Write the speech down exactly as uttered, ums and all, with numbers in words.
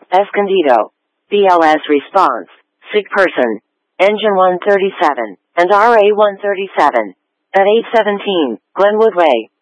Escondido. B L S response. Sick person. Engine one thirty-seven, and R A one thirty-seven. At eight seventeen, Glenwood Way.